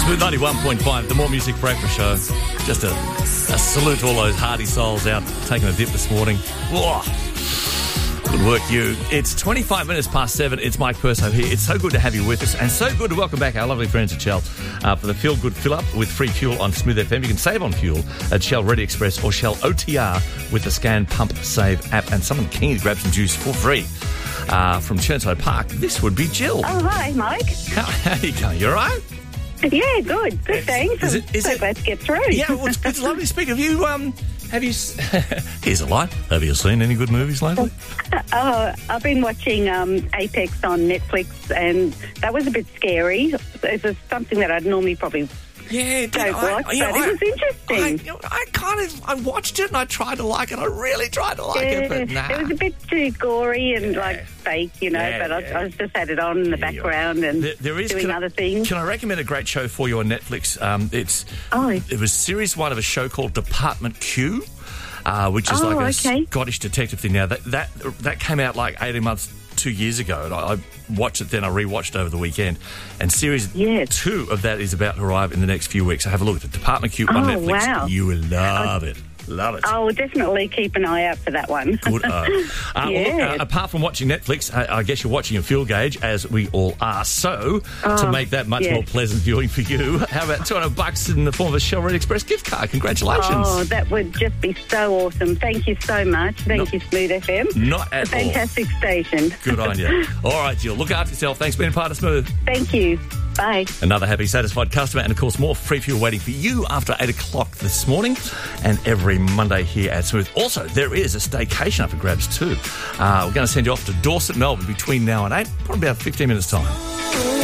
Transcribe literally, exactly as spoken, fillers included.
Smooth ninety-one point five, the More Music Breakfast Show. Just a, a salute to all those hardy souls out taking a dip this morning. Whoa. Good work, you. It's twenty-five minutes past seven. It's Mike Perso here. It's so good to have you with us, and so good to welcome back our lovely friends at Shell uh, for the Feel Good Fill Up with free fuel on Smooth F M. You can save on fuel at Shell Ready Express or Shell O T R with the Scan Pump Save app. And someone keen to grab some juice for free uh, from Churnside Park. This would be Jill. Oh, hi, Mike. How, how are you going? You all right? Yeah, good. Good, thanks. Is it- is so it- glad to get through. Yeah, well, it's, it's lovely to speak. Have you, um, have you, s- here's a line. Have you seen any good movies lately? Oh, I've been watching um, Apex on Netflix, and that was a bit scary. It was something that I'd normally probably Yeah, don't I- watch, you know, but I- it was interesting. I, you know, I kind of, I watched it and I tried to like it. I really tried to like it, but nah. It was a bit too gory and Yeah. like fake, you know, Yeah, but I, yeah. I just had it on in the Yeah, you're background and There, there is, doing can I- other things. Can I recommend a great show for you on Netflix? Um, it's Oh. It was series one of a show called Department Q, uh, which is Oh, like a okay. Scottish detective thing. Now, that, that that came out like eighteen months, two years ago, and I, I watched it then, I rewatched it over the weekend, and series Yes. two of that is about to arrive in the next few weeks. So have a look at the Department Q on Oh, Netflix. wow. You will love it. Love it. I will definitely keep an eye out for that one. Good. Uh, uh, well, look, Yes. uh, apart from watching Netflix, uh, I guess you're watching a fuel gauge, as we all are. So, to Oh, make that much yes. more pleasant viewing for you, how about two hundred bucks in the form of a Shell Red Express gift card? Congratulations. Oh, that would just be so awesome. Thank you so much. Thank No- you, Smooth F M. Not at a fantastic station. all. Good on you. All right, Jill. Look after yourself. Thanks for being part of Smooth. Thank you. Bye. Another happy, satisfied customer, and of course, more free fuel waiting for you after eight o'clock this morning and every Monday here at Smooth. Also, there is a staycation up for grabs too. Uh, we're going to send you off to Dorset, Melbourne between now and eight, probably about fifteen minutes' time.